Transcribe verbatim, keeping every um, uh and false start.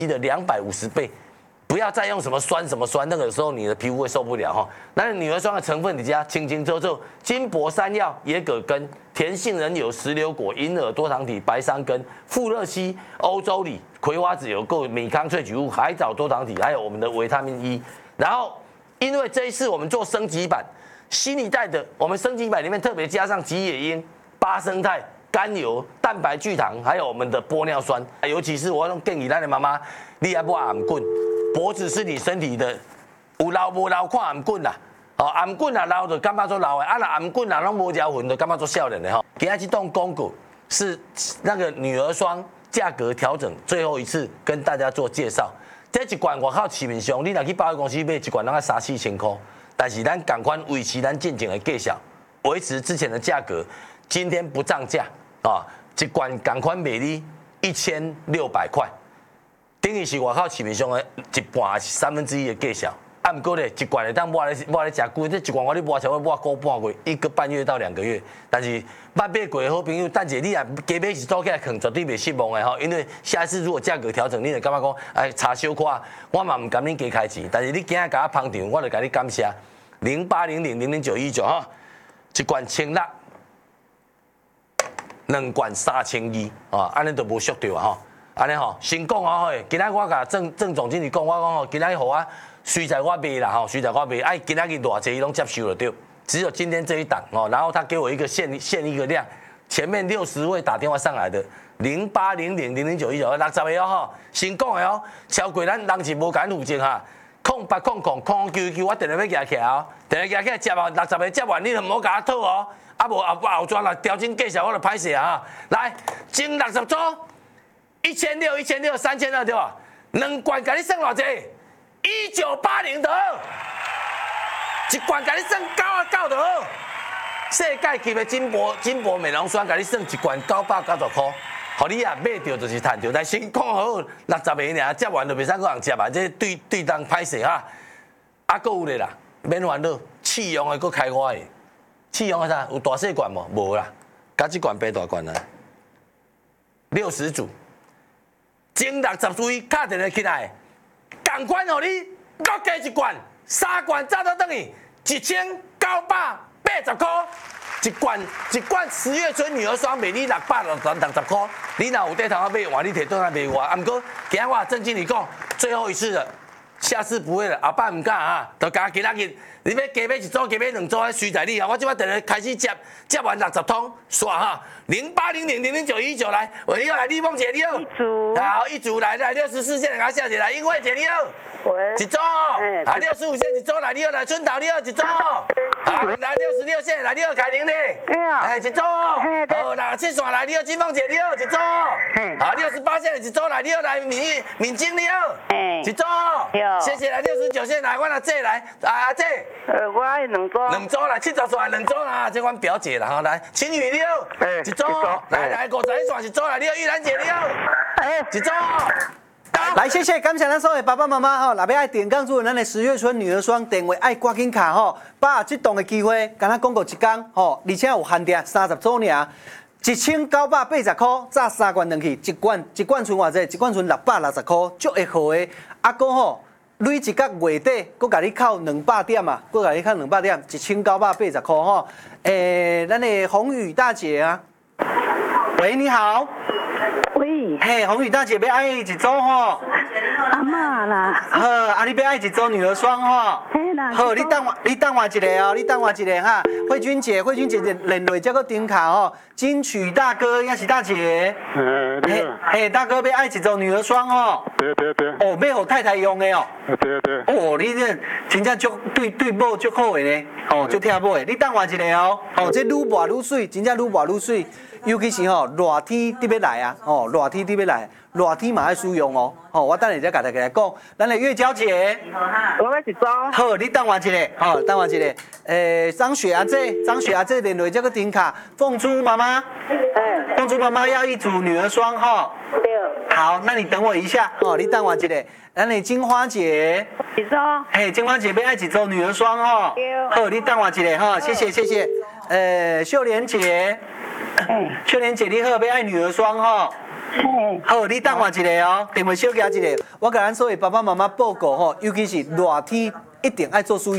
的两百五十倍。不要再用什么酸什么酸，那个有时候你的皮肤会受不了哈。那女儿霜的成分你加清清臭臭，金箔山药、野葛根、甜杏仁油、石榴果、银耳多糖体、白桑根、富乐烯、欧洲梨、葵花籽油、够米糠萃取物、海藻多糖体，还有我们的维他命 E。然后，因为这一次我们做升级版，新一代的我们升级版里面特别加上吉野樱、八生态、甘油、蛋白聚糖，还有我们的玻尿酸。尤其是我用建议咱的妈妈，你要不暗棍。脖子是你身体的有老无老，看颔棍啦。哦，颔棍啊老就感觉做老的，啊那颔棍啊拢无条痕就感觉做少年的哈。今天这栋公股是那个女儿霜价格调整最后一次跟大家做介绍。这一罐外口市面上，你若去百货公司买一罐，大概三四千块，但是咱赶快维持咱进前的介绍，维持之前的价格，今天不涨价啊，一罐赶快卖你一千六百块。等于是外口市面上的一半是三分之一的价钱，啊，不过咧一罐的当抹咧抹咧食久，这一罐我咧抹超过抹个半月，一个半月到两个月。但是捌买过的好朋友，等者你啊加买一组起来啃，绝对袂失望的吼。因为下次如果价格调整，你就感觉讲，哎，差小可，我嘛唔甘你加开钱。但是你今日甲我捧场，我就甲你感谢。零八零零零零九一九哈，一罐千六，两罐三千二，啊，安尼都无俗掉啊吼。安尼吼，先讲啊吼，今仔我甲郑郑总经理讲，我讲吼，今仔互我随在我卖啦吼，随在我卖，哎，今仔日偌济伊拢接受了对，只有今天这一档哦，然后他给我一个限限一个量，前面六十位打电话上来的零八零零零零九一九六十个哦吼，先讲的哦，超过咱人是无敢负责哈，空八空空空九九，我定定要举起来哦，定定举起来接完六十个接完，你就唔好甲我讨哦，啊无后后转来调整计数我就歹势啊，来，前六十组。一千六、一千六、三千二对吧？两罐给你算偌济？一九八零的，一罐给你算九啊九的，世界级的金箔金箔美容霜给你算一罐九百九十块，互你啊买到就是赚到。但先讲好六十个尔，接完就袂使个人接啊，这对对当歹势哈。啊，搁有咧啦，免烦恼，试用的搁开我的，试用的啥？有大细罐无？无啦，加一罐白大罐啊，六十组。前六十岁卡电话起来，同款互你各加一罐，三罐早到等于一千九百八十块，一罐一罐十月春女儿霜卖你六百六十六十块，你若有在头买，话你摕倒来卖我，啊，毋过今仔我郑经理讲，最后一次了，下次不会了，后摆唔敢啊，就加今仔日。你要加买一组，加买两组，还随在你啊！我即摆等下开始接，接完六十通，刷哈，零八零零零零九一九来，我又来立凤姐你好， 一组， 好一组来来六十四线，来下姐来，英惠姐你好， 喂， 一组，啊六十五线一组来你好，来春桃你好一组，好来六十六线来你好凯玲你，哎一组，好来七线来你好金凤姐你好一组，好六十八线一组来你好来敏敏晶你好，一组，谢谢来六十九线来我来这来啊这。 呃，我爱两组， 两组啦，七十线两组啦，这阮表姐啦吼，来，青雨你好，一组，来来五十一线一组啦，你好，玉兰姐你好，一组。 来，谢谢，感谢咱所有爸爸妈妈吼，若要爱点杠注咱的十月春女儿霜，电话爱赶紧卡吼，把握这档的机会，敢若广告一天吼，而且有限定三十组尔，一千九百八十块，炸三罐两去，一罐一罐剩偌济？一罐剩六百六十块，足会好的，啊哥吼。累一个月底，搁甲你扣两百点啊，搁甲你扣两百点，一千九百八十块吼。诶，咱的宏宇大姐啊，喂，你好。 喂。 嘿，宏宇大姐要爱一组吼。 阿嬷啦。 好，啊，你要爱一组女儿霜吼。 嘿啦。 好，你等我，你等我一个哦，你等我一个哈。慧君姐，慧君姐连累这个顶卡吼，金曲大哥也是大姐。 嗯，对。 嘿，大哥要爱一组女儿霜吼。 对对对。 哦，要互太太用的哦。 对对。 哦，你这真正足对对某足好的呢，哦，足听某的。你等我一个哦，哦，这愈抹愈水，真正愈抹愈水。尤其是吼热天得要来啊，哦，热天得要来，热天嘛爱使用哦。哦，我等下再甲大家讲，咱的月娇姐， 我要一组。 好，你等我一个，好，等我一个。诶，张雪阿姐，张雪阿姐连累这个顶卡，凤珠妈妈， 哎， 凤珠妈妈要一组女儿霜哈。 对。 好，那你等我一下，哦，你等我一个。咱的金花姐， 一组。 嘿，金花姐要爱一组女儿霜哈。好，你等我一个哈，谢谢谢谢。呃，秀莲姐。秀莲姐，你好，要爱女儿霜哈？ 嘿， 好，你等我一下哦，电话小加一下，我甲咱所有爸爸妈妈报告吼，尤其是热天一定爱做注意。